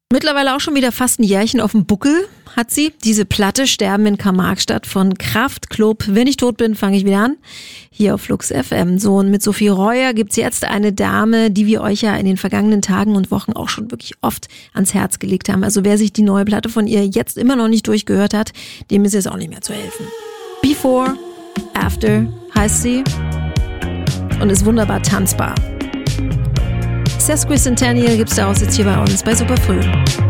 Mittlerweile auch schon wieder fast ein Jährchen auf dem Buckel hat sie. Diese Platte Sterben in Karl-Marx-Stadt von Kraftklub. Wenn ich tot bin, fange ich wieder an. Hier auf Flux FM. So, und mit Sophie Reuer gibt's jetzt eine Dame, die wir euch ja in den vergangenen Tagen und Wochen auch schon wirklich oft ans Herz gelegt haben. Also wer sich die neue Platte von ihr jetzt immer noch nicht durchgehört hat, dem ist jetzt auch nicht mehr zu helfen. Before, After heißt sie und ist wunderbar tanzbar. Sesquicentennial gibt's daraus jetzt hier bei uns bei Superfrüh.